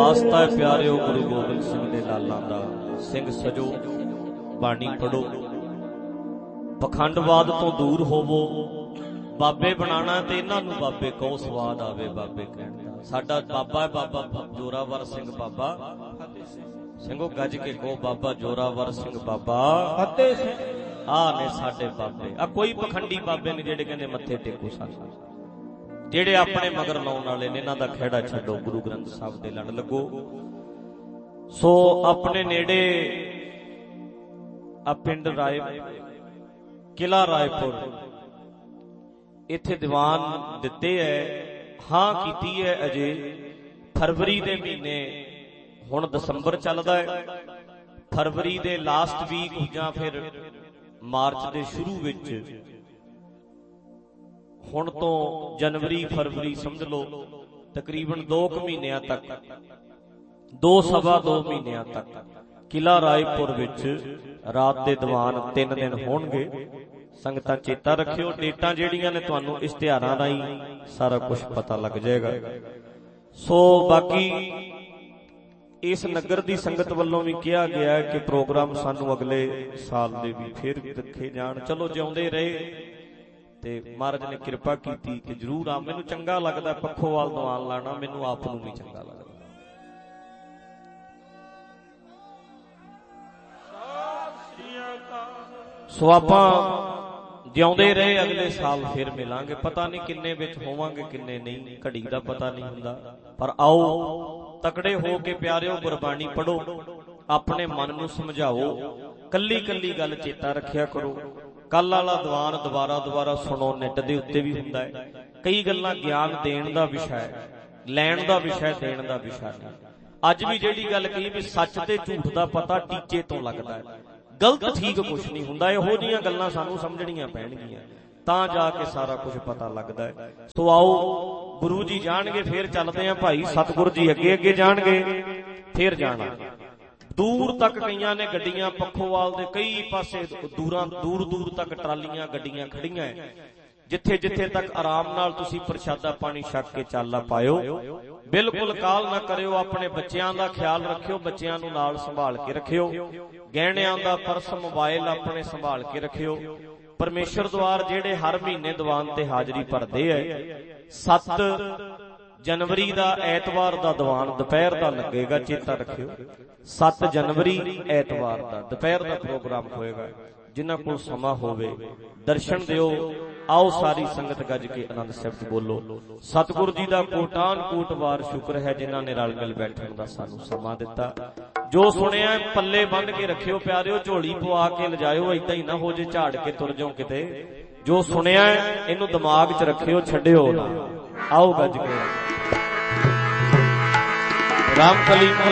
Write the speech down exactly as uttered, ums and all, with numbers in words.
वास्ता है प्यारिओ गुरु गोबिंद सिंह दे लालां दा। सिंह सजो बाणी पढ़ो, पखंडवाद तो दूर होवो। बाबे बनाना ते इन्हां नूं बाबे कहो, स्वाद आवे बाबे कहण दा। साडा बाबा है बाबा जोरावर सिंह बाबा ਸਿੰਘੋ ਗੱਜ के कहो बाबा जोरावर सिंह बाबा फतेह सिंह। आ ने साडे बाबे। आ कोई पखंडी बाबे ने जेड़े कहंदे मत्थे टेको सानू, जेड़े अपने मगर लाउण वाले ने, इन्हां दा खैड़ा छड्डो, गुरु ग्रंथ साहिब दे लड़ लगो। सो अपने नेड़े आ पिंड राय किला रायपुर इत्थे दीवान दिते है, हां कीती है अजे फरवरी दे महीने। हुण दसंबर चलदा है, फरवरी दे लास्ट वीक जां फिर मार्च दे शुरू विच, हुण तो जनवरी फरवरी समझ लो तकरीबन दो क महीनिਆਂ तक, दो सवा दो महीनिਆਂ तक किला रायपुर विच रात दे दीवान तीन दिन होणगे। संगतां चेता रखियो, डेटां जेड़ियां ने तुहानूं इश्तिहारां राहीं सारा कुछ पता लग जाएगा। सो बाकी इस नगर दी संगत वल्लों भी कहा गया कि प्रोग्राम सानू अगले साल दे भी फिर रखे जाण। चलो जिउंदे रहे ते महाराज ने कृपा कीती कि जरूर आ। मैनूं चंगा लगदा पखोवाल दीवान लाना, मैनूं आप नूं भी चंगा लगदा। सो आपां जिउंदे रहे अगले साल फिर मिलांगे। पता नहीं किन्ने विच होवांगे किन्ने नहीं, घड़ी दा पता नहीं हुंदा। पर आओ तकड़े हो के प्यारिओ गुरबाणी पढ़ो, अपने मन नूं समझाओ, कल्ली कल्ली गल चेता रखिया करो। कल वाला दीवान दोबारा दोबारा सुनो, नेट दे उत्ते भी हुंदा है। कई गल्लां ज्ञान देण दा विषय है, लैण दा विषय, देण दा विषय नहीं। अज भी जिहड़ी गल कही भी सच ते झूठ दा पता टीचे तो लगदा है, गलत ठीक कुछ नहीं हुंदा। इहो जिहियां गल्लां सानूं समझणीਆਂ पैणगीਆਂ, तां जाके सारा कुछ पता लगदा है। सो आओ गुरु जी जाणगे, फिर चलदे आ भाई। सतगुरु जी अगे अगे जाणगे, फिर जाना दूर तक। कईयां ने गड्डियां पखोवाल दे कई पासे दूरां दूर दूर तक ट्रालियां गड्डियां खड़ियां है। जिथे जिथे तक आराम नाल तुसी प्रशादा पानी छक के चाला पायो। बिल्कुल काल ना करियो, अपने बच्चियां दा ख्याल रखियो, बच्चियां नूं नाल संभाल के रखियो। गहणियां दा पर्स मोबाइल अपने संभाल के रखियो। परमेश्वर द्वार जेड़े हर महीने दीवान ते हाजरी भरदे है, सत्त जनवरी दा ऐतवार दा दीवान दोपहर दा लगेगा, चेता रखियो। सत्त जनवरी ऐतवार दा दोपहर दा प्रोग्राम होएगा। जिन्हां कोल समा होवे दर्शन दिओ। आओ सारी संगत गज के आनंद शब्द बोलो। सतगुरु जी दा कोटान कोट वार शुक्र है जिन्हां ने रल मिल बैठण दा सानू समा दिता। जो सुनिया पल्ले बन के रखियो प्यारिओ, झोली पवा के लजायो, इदां ही ना हो जे झाड़ के तुर जाओ किते। जो सुनिया इनू दिमाग च रखियो, छड्डिओ ना। आओ गज के राम कली